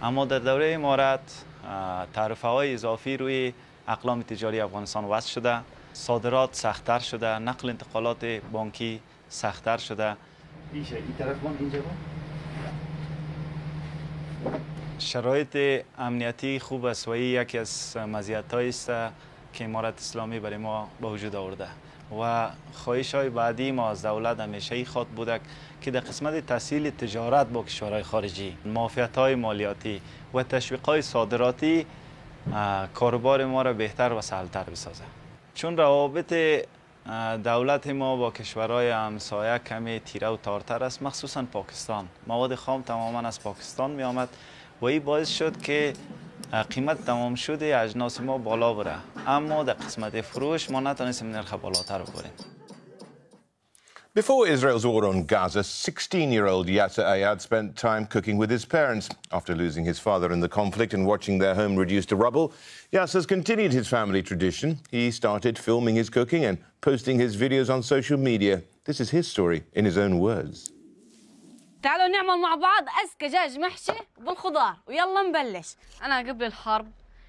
اما در دوره امارت تعرفه‌های اضافی روی اقلام تجاری افغانستان وضع شده، صادرات سخت‌تر شده، نقل انتقالات بانکی سخت‌تر شده. این طرف اینجا شرایط امنیتی خوب است و یکی از مزیت‌هایی است که امارت اسلامی برای ما به وجود آورده و خواهش‌های بعدی ما از دولت همیشه خود بوده که در قسمت تسهیل تجارت با کشورهای خارجی، معافیت‌های مالیاتی و تشویق‌های صادراتی کاروبار ما را بهتر و سهل‌تر بسازه. چون روابط دولت ما با کشورهای همسایه کمی تیره و تارتر است، مخصوصا پاکستان. مواد خام تماما از پاکستان می آمد و این باعث شد که قیمت تمام شده اجناس ما بالا بره، اما در قسمت فروش ما نتونستیم نرخ بالاتر ببریم. Before Israel's war on Gaza, 16-year-old Yasser Ayad spent time cooking with his parents. After losing his father in the conflict and watching their home reduced to rubble, Yasser's continued his family tradition. He started filming his cooking and posting his videos on social media. This is his story in his own words. تعالوا نعمل مع بعض أزكى دجاج محشي بالخضار ويلا نبلش. أنا قبل الحرب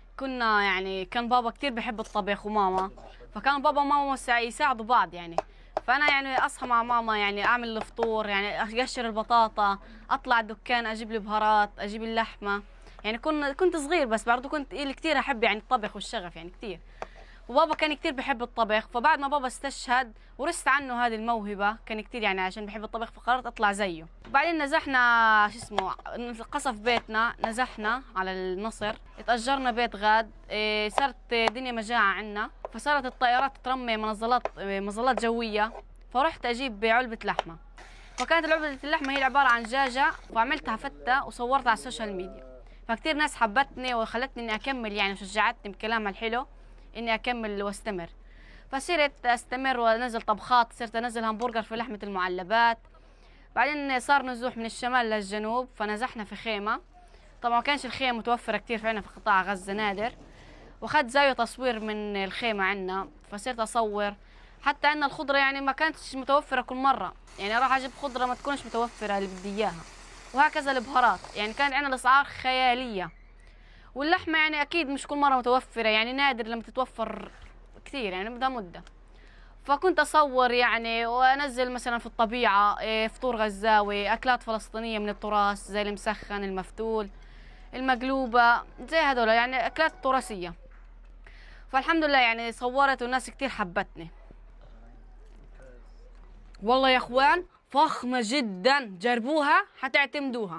كان بابا كتير بحب الطبخ وماما، فكان بابا وماما يساعدوا بعض فأنا أصحى مع ماما أعمل الفطور أقشر البطاطا، أطلع الدكان أجيب البهارات، أجيب اللحمة. كنت صغير بس برضو كنت كتير أحب الطبخ والشغف كتير. وبابا كان كتير بحب الطبخ، فبعد ما بابا استشهد ورثت عنه هذه الموهبة، كان كتير عشان بحب الطبخ فقررت أطلع زيه. بعدين نزحنا قصف بيتنا، نزحنا على النصر، اتأجرنا بيت غاد، صارت دنيا مجاعة عنا، فصارت الطائرات ترمي مظلات جوية، فرحت أجيب علبة لحمة. فكانت علبة اللحمة هي عبارة عن دجاجة، وعملتها فتة وصورتها على السوشيال ميديا، فكتير ناس حبتني وخلتني إني أكمل وشجعتني بكلامها الحلو إني أكمل واستمر. فصرت أستمر وأنزل طبخات، صرت أنزل همبرجر في لحمة المعلبات. بعدين صار نزوح من الشمال للجنوب، فنزحنا في خيمة. طبعا ما كانش الخيمة متوفرة كتير في عنا في قطاع غزة، نادر. وخد زاوية تصوير من الخيمة عنا، فصرت أصور. حتى عنا الخضرة ما كانتش متوفرة كل مرة، أروح أجيب خضرة ما تكونش متوفرة اللي بدي إياها. وهكذا البهارات، كان عنا الأسعار خيالية. واللحمة أكيد مش كل مرة متوفرة، نادر لما تتوفر كثير، بدها مدة. فكنت أصور وأنزل مثلا في الطبيعة فطور غزاوي، أكلات فلسطينية من التراث زي المسخن، المفتول، المقلوبة، زي هذول أكلات تراثية. فالحمد لله صورت والناس كثير حبتني. والله يا أخوان فخمة جدا، جربوها حتعتمدوها.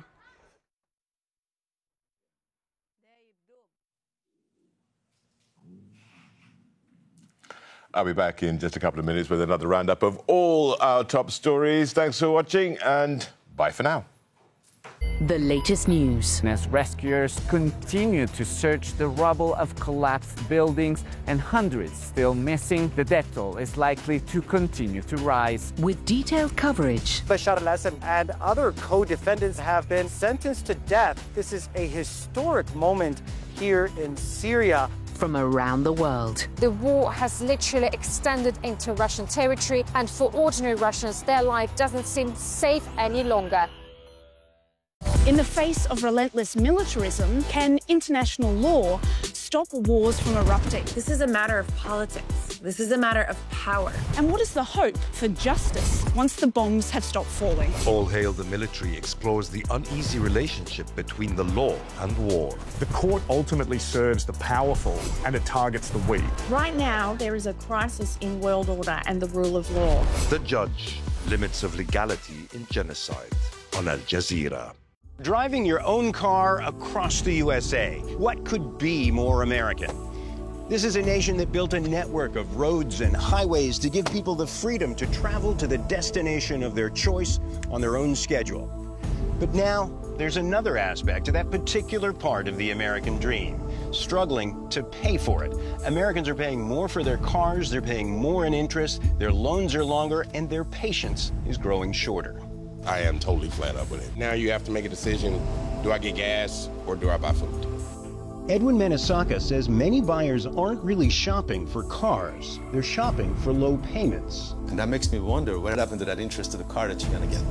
I'll be back in just a couple of minutes with another roundup of all our top stories. Thanks for watching and bye for now. The latest news. As rescuers continue to search the rubble of collapsed buildings and hundreds still missing, the death toll is likely to continue to rise. With detailed coverage. Bashar al-Assad and other co-defendants have been sentenced to death. This is a historic moment here in Syria. From around the world. The war has literally extended into Russian territory, and for ordinary Russians, their life doesn't seem safe any longer. In the face of relentless militarism, can international law stop wars from erupting? This is a matter of politics. This is a matter of power. And what is the hope for justice once the bombs have stopped falling? All Hail the Military explores the uneasy relationship between the law and war. The court ultimately serves the powerful and it targets the weak. Right now, there is a crisis in world order and the rule of law. The Judge, Limits of Legality in Genocide on Al Jazeera. Driving your own car across the USA. What could be more American? This is a nation that built a network of roads and highways to give people the freedom to travel to the destination of their choice on their own schedule. But now, there's another aspect to that particular part of the American dream, struggling to pay for it. Americans are paying more for their cars, they're paying more in interest, their loans are longer, and their patience is growing shorter. I am totally flat up with it. Now you have to make a decision, do I get gas or do I buy food? Edwin Manisaka says many buyers aren't really shopping for cars, they're shopping for low payments. And that makes me wonder what happened to that interest to the car that you're gonna get.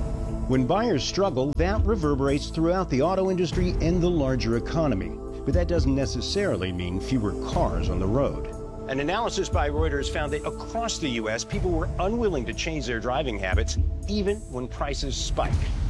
When buyers struggle, that reverberates throughout the auto industry and the larger economy. But that doesn't necessarily mean fewer cars on the road. An analysis by Reuters found that across the U.S., people were unwilling to change their driving habits, even when prices spike.